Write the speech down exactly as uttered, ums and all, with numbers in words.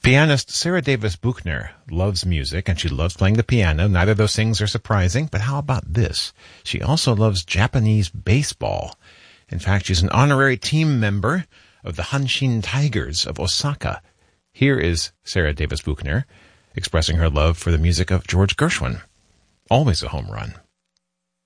Pianist Sarah Davis Buchner loves music, and she loves playing the piano. Neither of those things are surprising, but how about this? She also loves Japanese baseball. In fact, she's an honorary team member of the Hanshin Tigers of Osaka. Here is Sarah Davis Buchner expressing her love for the music of George Gershwin. Always a home run.